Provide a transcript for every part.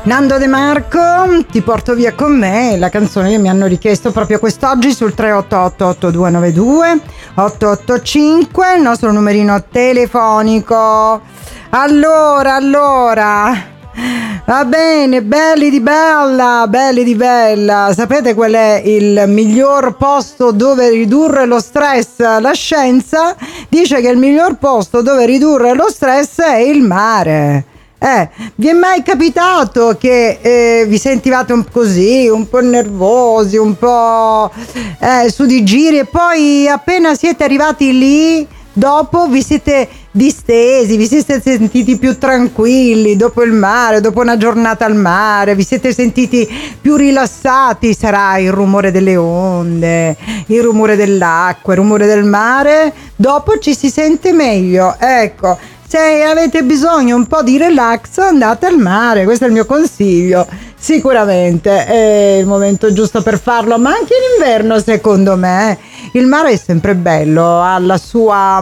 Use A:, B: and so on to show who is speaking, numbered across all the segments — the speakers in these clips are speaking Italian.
A: Nando De Marco, Ti porto via con me, la canzone che mi hanno richiesto proprio quest'oggi sul 388-8292-885, il nostro numerino telefonico. Allora, va bene, belli di bella, sapete qual è il miglior posto dove ridurre lo stress? La scienza dice che il miglior posto dove ridurre lo stress è il mare. Vi è mai capitato che vi sentivate un po' nervosi, un po' su di giri, e poi appena siete arrivati lì, dopo vi siete distesi, vi siete sentiti più tranquilli dopo il mare, dopo una giornata al mare, vi siete sentiti più rilassati? Sarà il rumore delle onde, il rumore dell'acqua, il rumore del mare, dopo ci si sente meglio. Ecco, se avete bisogno un po' di relax, andate al mare, questo è il mio consiglio. Sicuramente è il momento giusto per farlo, ma anche in inverno, secondo me. Il mare è sempre bello, ha la sua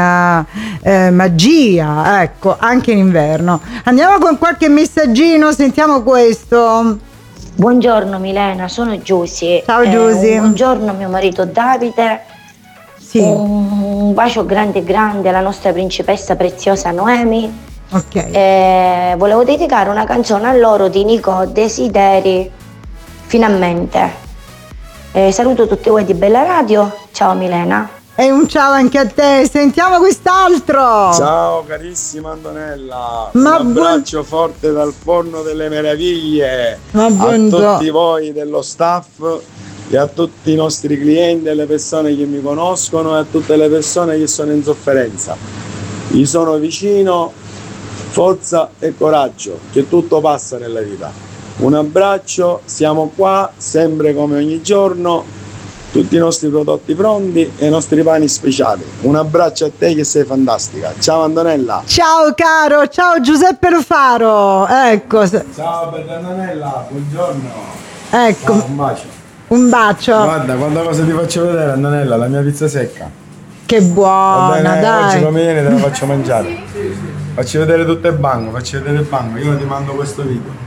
A: magia, ecco, anche in inverno. Andiamo con qualche messaggino, sentiamo questo.
B: Buongiorno Milena, sono Giusy.
A: Ciao Giusy.
B: Buongiorno mio marito Davide.
A: Sì.
B: Un bacio grande alla nostra principessa preziosa Noemi.
A: Ok.
B: Volevo dedicare una canzone a loro di Nico, Desideri, finalmente. Saluto tutti voi di Bella Radio. Ciao Milena.
A: E un ciao anche a te. Sentiamo quest'altro.
C: Ciao carissima Antonella.
A: Un
C: abbraccio forte dal Forno delle Meraviglie a tutti voi dello staff e a tutti i nostri clienti, alle persone che mi conoscono e a tutte le persone che sono in sofferenza. Gli sono vicino, forza e coraggio, che tutto passa nella vita. Un abbraccio, siamo qua sempre come ogni giorno, tutti i nostri prodotti pronti e i nostri pani speciali. Un abbraccio a te che sei fantastica. Ciao Antonella.
A: Ciao caro, ciao Giuseppe Lufaro. Ecco.
C: Ciao bella Antonella, buongiorno.
A: Ecco.
C: Ciao, un bacio.
A: Un bacio.
C: Guarda, quanta cosa ti faccio vedere Antonella, la mia pizza secca.
A: Che buona,
C: va bene,
A: dai.
C: Oggi come viene te la faccio mangiare. Facci vedere tutto il banco, io ti mando questo video.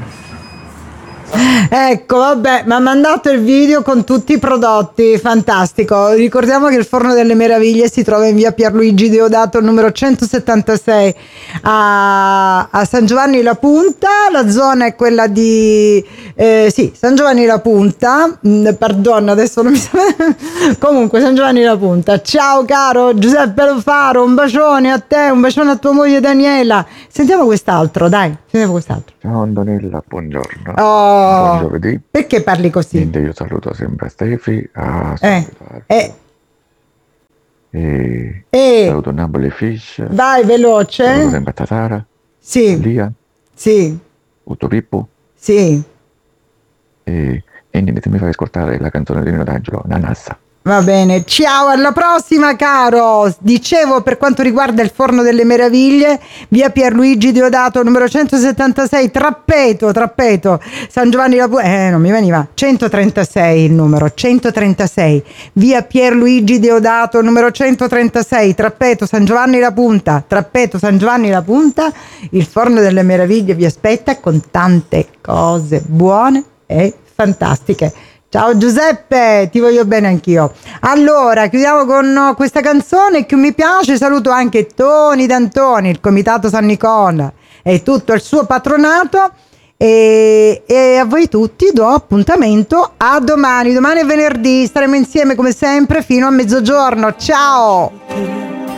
A: Ecco, vabbè, mi ha mandato il video con tutti i prodotti, fantastico. Ricordiamo che il Forno delle Meraviglie si trova in via Pierluigi Deodato numero 176 a San Giovanni La Punta. La zona è quella di San Giovanni La Punta, perdono, adesso non mi sa. Comunque San Giovanni La Punta. Ciao caro Giuseppe Lofaro, un bacione a te, un bacione a tua moglie Daniela. Sentiamo quest'altro, dai.
D: Ciao Antonella, buongiorno.
A: Oh,
D: buon giovedì.
A: Perché parli così?
D: Niente, io saluto sempre Stefi, saluto Napoli Fish.
A: Vai veloce.
D: Saluto sempre Tatara.
A: Sì.
D: Lia.
A: Sì.
D: Utto Pippo.
A: Sì.
D: E niente, mi fai ascoltare la canzone di Nino D'Angelo, Nanassa.
A: Va bene, ciao, alla prossima caro. Dicevo, per quanto riguarda il Forno delle Meraviglie, via Pierluigi Deodato numero 176, Trappeto, San Giovanni La Punta, non mi veniva, 136 il numero, 136, via Pierluigi Deodato numero 136, Trappeto, San Giovanni La Punta, il Forno delle Meraviglie vi aspetta con tante cose buone e fantastiche. Ciao Giuseppe, ti voglio bene anch'io. Allora, chiudiamo con questa canzone che mi piace. Saluto anche Toni D'Antoni, il Comitato San Nicola e tutto il suo patronato. E a voi tutti do appuntamento a domani. Domani è venerdì, staremo insieme come sempre fino a mezzogiorno. Ciao!